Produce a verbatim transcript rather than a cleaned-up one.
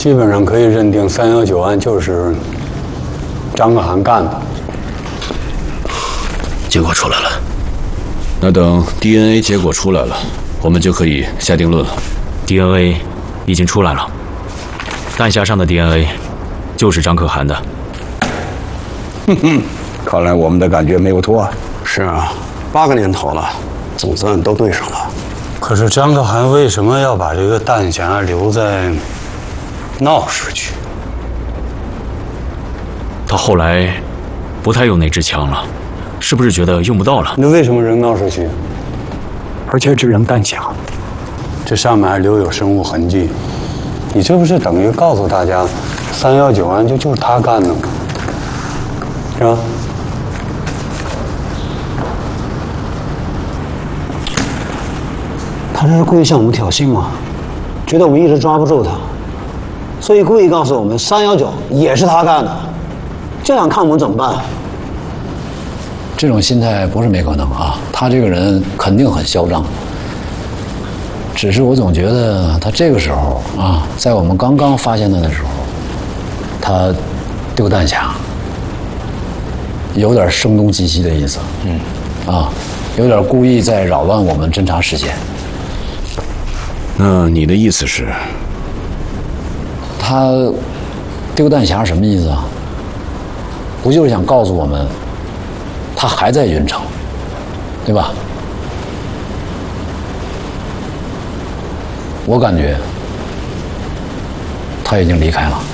基本上可以认定三幺九案就是张可汗干的。 结果出来了， 那等 D N A 结果出来了，我们就可以下定论了。 D N A 已经出来了，弹匣上的 D N A 就是张可汗的。 哼哼，看来我们的感觉没有错啊。 是啊，八个年头了，总算都对上了。 可是张可汗为什么要把这个弹匣留在闹市区？ 他后来不太用那支枪了，是不是觉得用不到了？ 那为什么扔闹市区？ 而且只扔弹匣， 这上面还留有生物痕迹，你这不是等于告诉大家，三幺九案就就是他干的吗？是吧？ 他这是故意向我们挑衅吗？觉得我们一直抓不住他，所以故意告诉我们三幺九也是他干的，就想看我们怎么办。 这种心态不是没可能啊，他这个人肯定很嚣张。只是我总觉得他这个时候啊，在我们刚刚发现他的时候，他丢弹匣，有点声东击西的意思。嗯，啊，有点故意在扰乱我们侦查视线。 那你的意思是？ 他丢弹匣什么意思啊？不就是想告诉我们，他还在云城，对吧？我感觉他已经离开了。